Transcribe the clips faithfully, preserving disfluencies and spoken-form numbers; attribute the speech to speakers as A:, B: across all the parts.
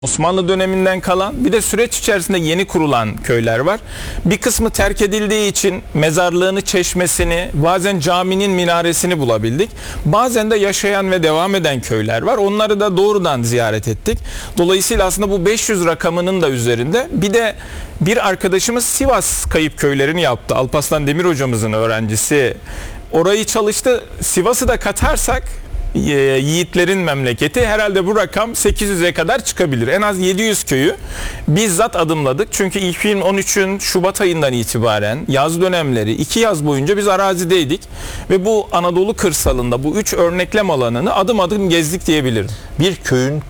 A: Osmanlı döneminden kalan, bir de süreç içerisinde yeni kurulan köyler var. Bir kısmı terk edildiği için mezarlığını, çeşmesini, bazen caminin minaresini bulabildik. Bazen de yaşayan ve devam eden köyler var. Onları da doğrudan ziyaret ettik. Dolayısıyla aslında bu beş yüz rakamının da üzerinde. Bir de bir arkadaşımız Sivas kayıp köylerini yaptı. Alparslan Demir hocamızın öğrencisi. Orayı çalıştı. Sivas'ı da katarsak yiğitlerin memleketi, herhalde bu rakam sekiz yüze kadar çıkabilir. En az yedi yüz köyü bizzat adımladık. Çünkü iki bin on üçün Şubat ayından itibaren yaz dönemleri iki yaz boyunca biz arazideydik ve bu Anadolu kırsalında bu üç örneklem alanını adım adım gezdik diyebilirim.
B: Bir köyün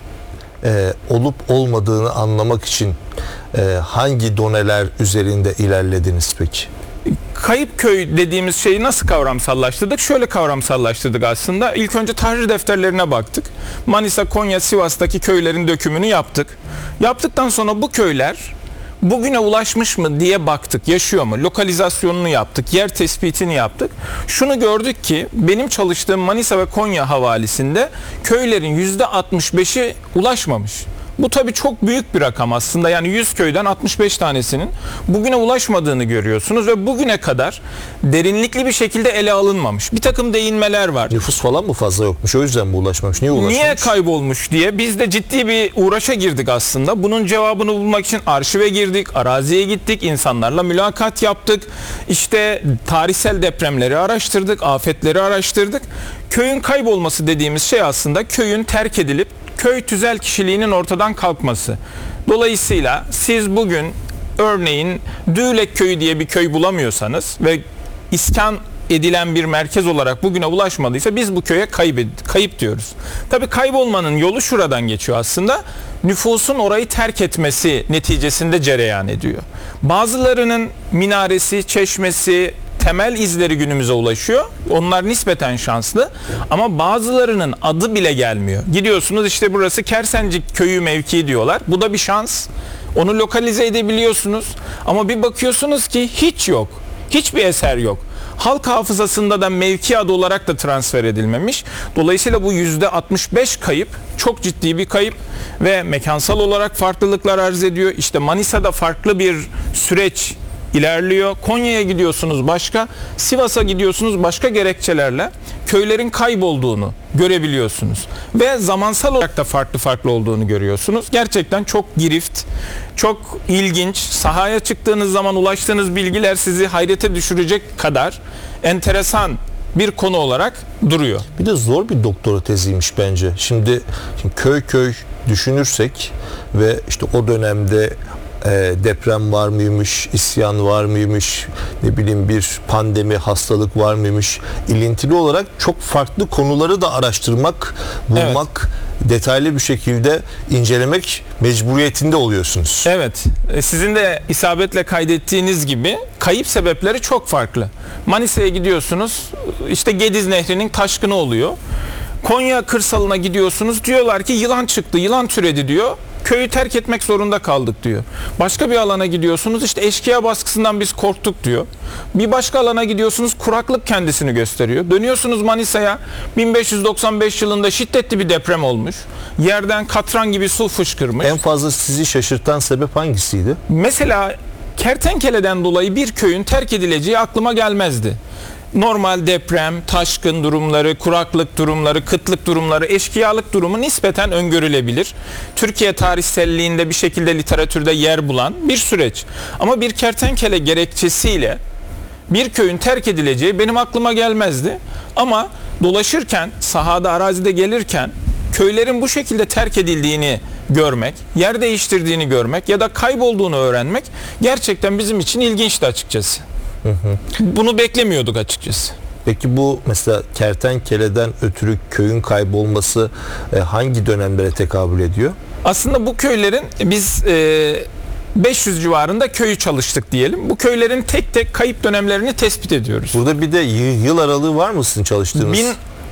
B: e, olup olmadığını anlamak için e, hangi doneler üzerinde ilerlediniz peki?
A: Kayıp köy dediğimiz şeyi nasıl kavramsallaştırdık? Şöyle kavramsallaştırdık aslında. İlk önce tahrir defterlerine baktık. Manisa, Konya, Sivas'taki köylerin dökümünü yaptık. Yaptıktan sonra bu köyler bugüne ulaşmış mı diye baktık. Yaşıyor mu? Lokalizasyonunu yaptık. Yer tespitini yaptık. Şunu gördük ki benim çalıştığım Manisa ve Konya havalisinde köylerin yüzde altmış beşi ulaşmamış. Bu tabii çok büyük bir rakam aslında. Yani yüz köyden altmış beş tanesinin bugüne ulaşmadığını görüyorsunuz ve bugüne kadar derinlikli bir şekilde ele alınmamış. Bir takım değinmeler var.
B: Nüfus falan mı fazla yokmuş? O yüzden mi ulaşmamış? Niye ulaşmamış?
A: Niye kaybolmuş diye biz de ciddi bir uğraşa girdik aslında. Bunun cevabını bulmak için arşive girdik, araziye gittik, insanlarla mülakat yaptık. İşte tarihsel depremleri araştırdık, afetleri araştırdık. Köyün kaybolması dediğimiz şey aslında köyün terk edilip köy tüzel kişiliğinin ortadan kalkması. Dolayısıyla siz bugün örneğin Düğlek Köyü diye bir köy bulamıyorsanız ve iskan edilen bir merkez olarak bugüne ulaşmadıysa biz bu köye kayıp, kayıp diyoruz. Tabii kaybolmanın yolu şuradan geçiyor aslında. Nüfusun orayı terk etmesi neticesinde cereyan ediyor. Bazılarının minaresi, çeşmesi, temel izleri günümüze ulaşıyor. Onlar nispeten şanslı ama bazılarının adı bile gelmiyor. Gidiyorsunuz, işte burası Kersencik Köyü mevkii diyorlar. Bu da bir şans. Onu lokalize edebiliyorsunuz ama bir bakıyorsunuz ki hiç yok. Hiçbir eser yok. Halk hafızasında da mevki adı olarak da transfer edilmemiş. Dolayısıyla bu yüzde altmış beş kayıp çok ciddi bir kayıp ve mekansal olarak farklılıklar arz ediyor. İşte Manisa'da farklı bir süreç ilerliyor. Konya'ya gidiyorsunuz başka, Sivas'a gidiyorsunuz başka gerekçelerle köylerin kaybolduğunu görebiliyorsunuz. Ve zamansal olarak da farklı farklı olduğunu görüyorsunuz. Gerçekten çok girift, çok ilginç. Sahaya çıktığınız zaman ulaştığınız bilgiler sizi hayrete düşürecek kadar enteresan bir konu olarak duruyor.
B: Bir de zor bir doktora teziymiş bence. Şimdi, şimdi köy köy düşünürsek ve işte o dönemde E, deprem var mıymış, isyan var mıymış, ne bileyim bir pandemi, hastalık var mıymış, ilintili olarak çok farklı konuları da araştırmak, bulmak, evet, detaylı bir şekilde incelemek mecburiyetinde oluyorsunuz.
A: Evet, sizin de isabetle kaydettiğiniz gibi kayıp sebepleri çok farklı. Manisa'ya gidiyorsunuz, işte Gediz Nehri'nin taşkını oluyor. Konya kırsalına gidiyorsunuz, diyorlar ki yılan çıktı, yılan türedi diyor. Köyü terk etmek zorunda kaldık diyor. Başka bir alana gidiyorsunuz, işte eşkıya baskısından biz korktuk diyor. Bir başka alana gidiyorsunuz, kuraklık kendisini gösteriyor. Dönüyorsunuz Manisa'ya, bin beş yüz doksan beş yılında şiddetli bir deprem olmuş. Yerden katran gibi su fışkırmış.
B: En fazla sizi şaşırtan sebep hangisiydi?
A: Mesela kertenkeleden dolayı bir köyün terk edileceği aklıma gelmezdi. Normal deprem, taşkın durumları, kuraklık durumları, kıtlık durumları, eşkıyalık durumu nispeten öngörülebilir. Türkiye tarihselliğinde bir şekilde literatürde yer bulan bir süreç. Ama bir kertenkele gerekçesiyle bir köyün terk edileceği benim aklıma gelmezdi. Ama dolaşırken, sahada, arazide gelirken köylerin bu şekilde terk edildiğini görmek, yer değiştirdiğini görmek ya da kaybolduğunu öğrenmek gerçekten bizim için ilginçti açıkçası. Hı hı. Bunu beklemiyorduk açıkçası.
B: Peki bu mesela kertenkeleden ötürü köyün kaybolması e, hangi dönemlere tekabül ediyor?
A: Aslında bu köylerin biz e, beş yüz civarında köyü çalıştık diyelim. Bu köylerin tek tek kayıp dönemlerini tespit ediyoruz.
B: Burada bir de yıl aralığı var mı sizin çalıştığınız?
A: bin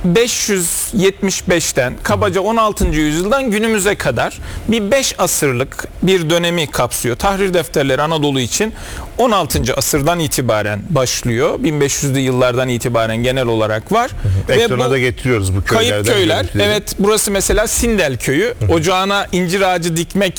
A: beş yüz yetmiş beşten kabaca on altıncı yüzyıldan günümüze kadar bir beş asırlık bir dönemi kapsıyor. Tahrir defterleri Anadolu için on altıncı asırdan itibaren başlıyor. bin beş yüzlü yıllardan itibaren genel olarak var.
B: Ekrana
A: bu
B: da getiriyoruz bu köylerden.
A: kayıp köyler.
B: görüntüleri.
A: Evet, burası mesela Sindel köyü. Ocağına incir ağacı dikmek